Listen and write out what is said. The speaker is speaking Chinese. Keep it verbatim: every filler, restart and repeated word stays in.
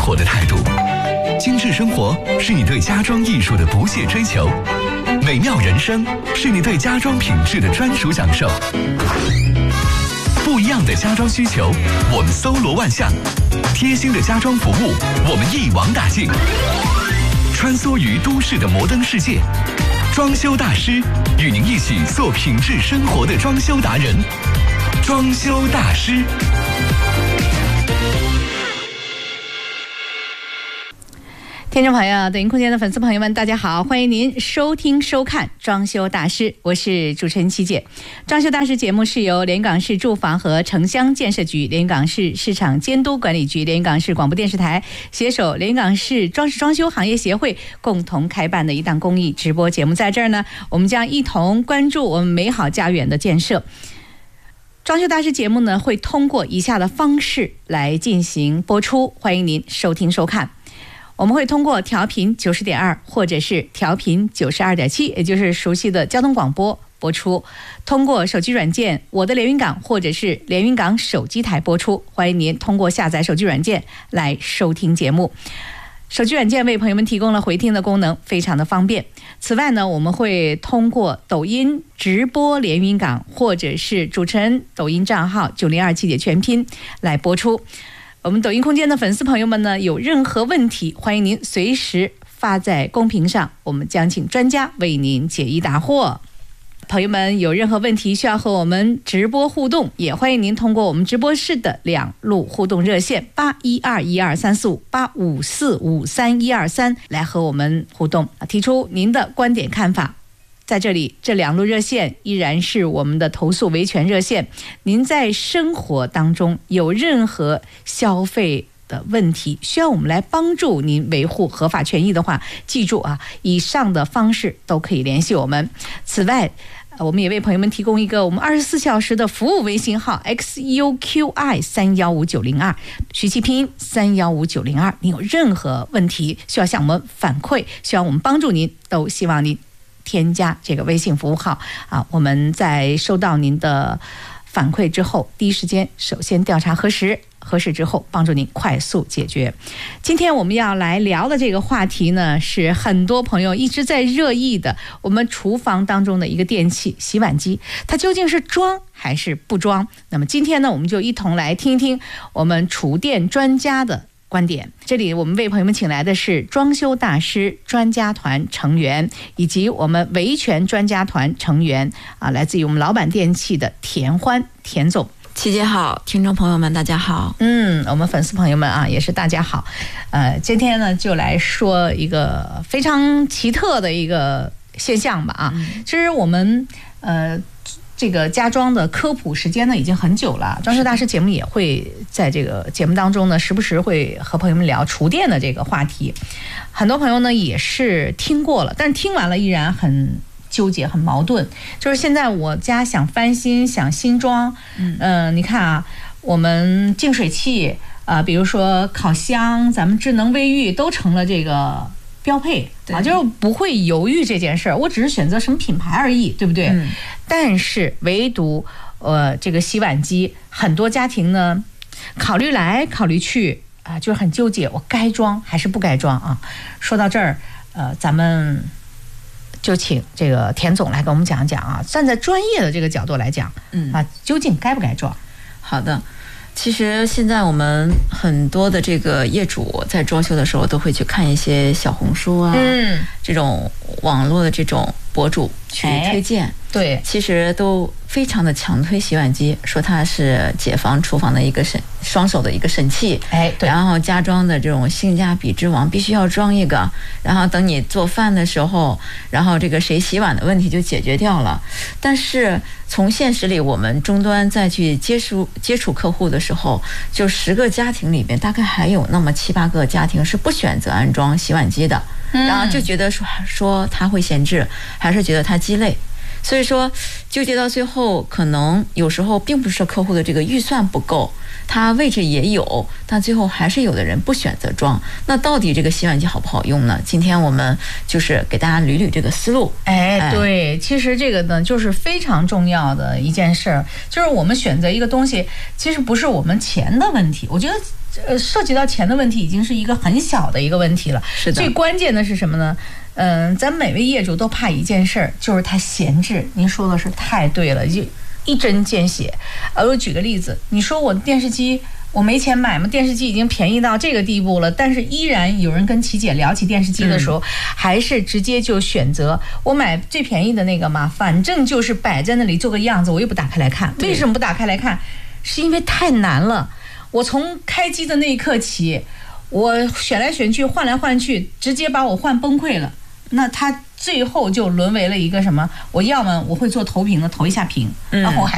活的态度。精致生活是你对家装艺术的不懈追求，美妙人生是你对家装品质的专属享受。不一样的家装需求，我们搜罗万象；贴心的家装服务，我们一网打尽。穿梭于都市的摩登世界，装修大师与您一起做品质生活的装修达人。装修大师。 听众朋友，抖音空间的粉丝朋友们，大家好，欢迎您收听收看装修大师，我是主持人七姐。装修大师节目是由连云港市住房和城乡建设局、连云港市市场监督管理局、连云港市广播电视台携手连云港市装饰装修行业协会共同开办的一档公益直播节目。在这儿呢，我们将一同关注我们美好家园的建设。装修大师节目呢，会通过以下的方式来进行播出，欢迎您收听收看。我们会通过调频九十点二或者是调频九十二点七，也就是熟悉的交通广播播出。通过手机软件我的连云港或者是连云港手机台播出，欢迎您通过下载手机软件来收听节目。手机软件为朋友们提供了回听的功能，非常的方便。此外呢，我们会通过抖音直播连云港或者是主持人抖音账号九零二七姐全拼来播出。我们抖音空间的粉丝朋友们呢，有任何问题，欢迎您随时发在公屏上，我们将请专家为您解疑答惑。朋友们有任何问题需要和我们直播互动，也欢迎您通过我们直播室的两路互动热线八一二一二三四五、八五四五三一二三来和我们互动，提出您的观点看法。在这里，这两路热线依然是我们的投诉维权热线。您在生活当中有任何消费的问题，需要我们来帮助您维护合法权益的话，记住啊，以上的方式都可以联系我们。此外，我们也为朋友们提供一个我们二十四小时的服务微信号 X U Q I 三一五九零二，徐其拼三一五九零二。您有任何问题需要向我们反馈，需要我们帮助您，都希望您添加这个微信服务号啊，我们在收到您的反馈之后，第一时间首先调查核实，核实之后帮助您快速解决。今天我们要来聊的这个话题呢，是很多朋友一直在热议的，我们厨房当中的一个电器洗碗机，它究竟是装还是不装？那么今天呢，我们就一同来听一听我们厨电专家的观点。这里我们为朋友们请来的是装修大师专家团成员，以及我们维权专家团成员啊，来自于我们老板电器的田欢田总。 七姐好，听众朋友们大家好。 嗯，我们粉丝朋友们啊，也是大家好。呃，今天呢就来说一个非常奇特的一个现象吧啊，嗯、其实我们呃。这个家装的科普时间呢已经很久了，装修大师节目也会在这个节目当中呢，时不时会和朋友们聊厨电的这个话题。很多朋友呢也是听过了，但是听完了依然很纠结、很矛盾。就是现在我家想翻新、想新装，嗯、呃，你看啊，我们净水器啊、呃，比如说烤箱、咱们智能卫浴都成了这个标配啊，就是不会犹豫这件事儿，我只是选择什么品牌而已，对不对？嗯、但是唯独呃这个洗碗机，很多家庭呢考虑来考虑去啊，就是很纠结，我该装还是不该装啊？说到这儿，呃，咱们就请这个田总来跟我们讲讲啊，站在专业的这个角度来讲，嗯啊，究竟该不该装？ 好的。其实现在我们很多的这个业主在装修的时候都会去看一些小红书啊，嗯，这种网络的这种博主去推荐， 对， 其实都非常的强推洗碗机，说它是解放厨房的一个神双手的一个神器，哎，对，然后家装的这种性价比之王，必须要装一个，然后等你做饭的时候，然后这个谁洗碗的问题就解决掉了。但是从现实里，我们终端再去接触接触客户的时候，就十个家庭里面大概还有那么七八个家庭是不选择安装洗碗机的，嗯、然后就觉得说说它会闲置，还是觉得它鸡肋。所以说纠结到最后，可能有时候并不是客户的这个预算不够，它位置也有，但最后还是有的人不选择装。那到底这个洗碗机好不好用呢？今天我们就是给大家捋捋这个思路。 哎，对，其实这个呢就是非常重要的一件事儿，就是我们选择一个东西，其实不是我们钱的问题。我觉得呃，涉及到钱的问题已经是一个很小的一个问题了。 是的。 最关键的是什么呢？嗯、呃，咱每位业主都怕一件事儿，就是他闲置。您说的是太对了，就一针见血。呃，我举个例子，你说我电视机我没钱买嘛，电视机已经便宜到这个地步了，但是依然有人跟琪姐聊起电视机的时候，嗯、还是直接就选择我买最便宜的那个嘛，反正就是摆在那里做个样子，我又不打开来看。为什么不打开来看？是因为太难了。我从开机的那一刻起，我选来选去，换来换去，直接把我换崩溃了。那它最后就沦为了一个什么？我要么我会做投屏的，投一下屏，然后还。